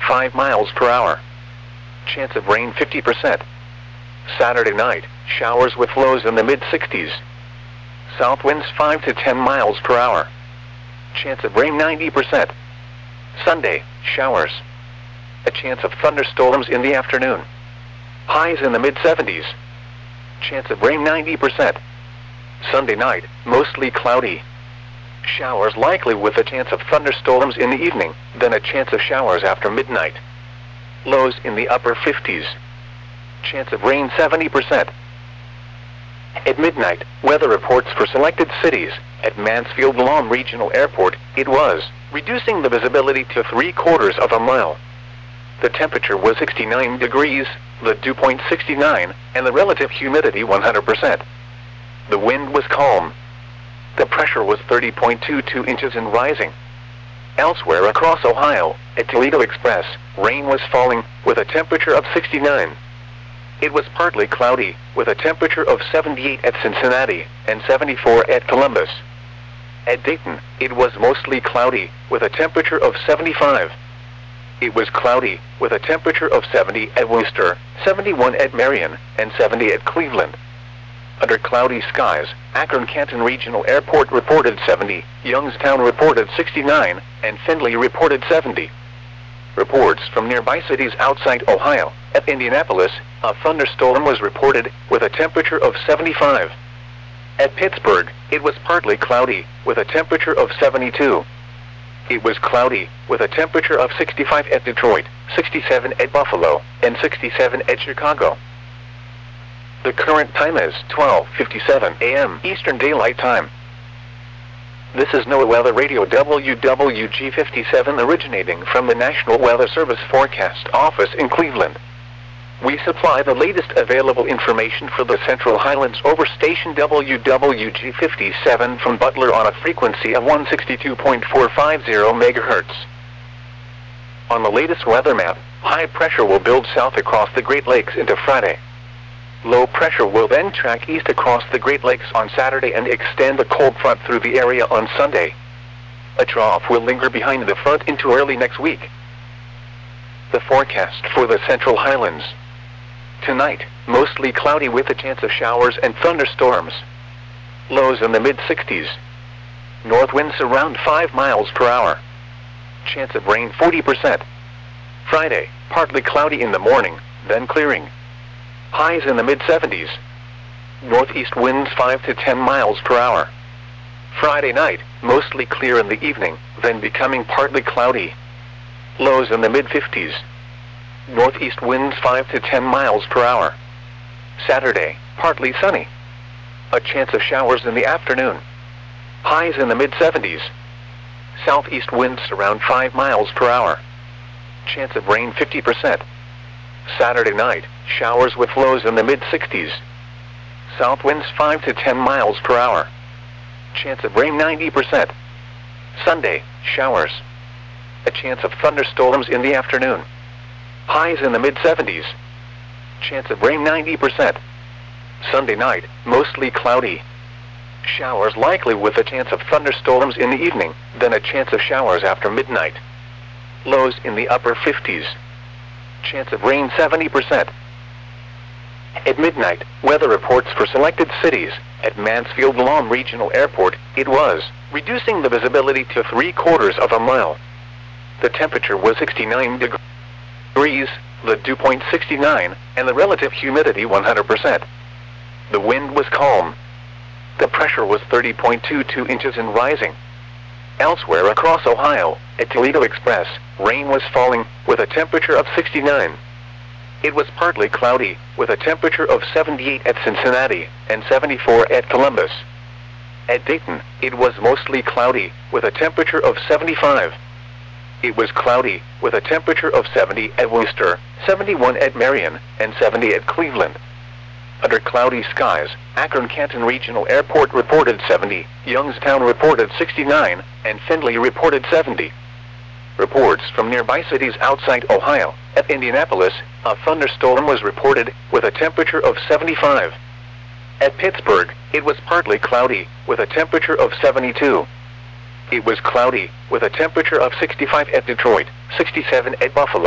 5 miles per hour. Chance of rain 50%. Saturday night, showers with lows in the mid-60s. South winds 5 to 10 miles per hour. Chance of rain 90%. Sunday, showers. A chance of thunderstorms in the afternoon. Highs in the mid-70s. Chance of rain 90%. Sunday night, mostly cloudy. Showers likely with a chance of thunderstorms in the evening, then a chance of showers after midnight. Lows in the upper 50s. Chance of rain 70%. At midnight, weather reports for selected cities. At Mansfield Lawn Regional Airport, it was reducing the visibility to 3/4 of a mile. The temperature was 69 degrees, the dew point 69, and the relative humidity 100%. The wind was calm. The pressure was 30.22 inches and rising. Elsewhere across Ohio, at Toledo Express, rain was falling, with a temperature of 69. It was partly cloudy, with a temperature of 78 at Cincinnati, and 74 at Columbus. At Dayton, it was mostly cloudy, with a temperature of 75. It was cloudy, with a temperature of 70 at Worcester, 71 at Marion, and 70 at Cleveland. Under cloudy skies, Akron-Canton Regional Airport reported 70, Youngstown reported 69, and Findlay reported 70. Reports from nearby cities outside Ohio. At Indianapolis, a thunderstorm was reported, with a temperature of 75. At Pittsburgh, it was partly cloudy, with a temperature of 72. It was cloudy, with a temperature of 65 at Detroit, 67 at Buffalo, and 67 at Chicago. The current time is 12:57 a.m. Eastern Daylight Time. This is NOAA Weather Radio WWG57 originating from the National Weather Service Forecast Office in Cleveland. We supply the latest available information for the Central Highlands over station WWG57 from Butler on a frequency of 162.450 MHz. On the latest weather map, high pressure will build south across the Great Lakes into Friday. Low pressure will then track east across the Great Lakes on Saturday and extend the cold front through the area on Sunday. A trough will linger behind the front into early next week. The forecast for the Central Highlands. Tonight, mostly cloudy with a chance of showers and thunderstorms. Lows in the mid-60s. North winds around 5 miles per hour. Chance of rain 40%. Friday, partly cloudy in the morning, then clearing. Highs in the mid-70s. Northeast winds 5 to 10 miles per hour. Friday night, mostly clear in the evening, then becoming partly cloudy. Lows in the mid-50s. Northeast winds 5 to 10 miles per hour. Saturday, partly sunny. A chance of showers in the afternoon. Highs in the mid-70s. Southeast winds around 5 miles per hour. Chance of rain 50%. Saturday night, showers with lows in the mid-60s. South winds 5 to 10 miles per hour. Chance of rain 90%. Sunday, showers. A chance of thunderstorms in the afternoon. Highs in the mid-70s. Chance of rain 90%. Sunday night, mostly cloudy. Showers likely with a chance of thunderstorms in the evening, then a chance of showers after midnight. Lows in the upper 50s. Chance of rain 70%. At midnight, weather reports for selected cities. At Mansfield Lawn Regional Airport, it was reducing the visibility to 3/4 of a mile. The temperature was 69 degrees, the dew point 69, and the relative humidity 100%. The wind was calm. The pressure was 30.22 inches and rising. Elsewhere across Ohio, at Toledo Express, rain was falling, with a temperature of 69. It was partly cloudy, with a temperature of 78 at Cincinnati, and 74 at Columbus. At Dayton, it was mostly cloudy, with a temperature of 75. It was cloudy, with a temperature of 70 at Worcester, 71 at Marion, and 70 at Cleveland. Under cloudy skies, Akron-Canton Regional Airport reported 70, Youngstown reported 69, and Findlay reported 70. Reports from nearby cities outside Ohio. At Indianapolis, a thunderstorm was reported, with a temperature of 75. At Pittsburgh, it was partly cloudy, with a temperature of 72. It was cloudy, with a temperature of 65 at Detroit, 67 at Buffalo,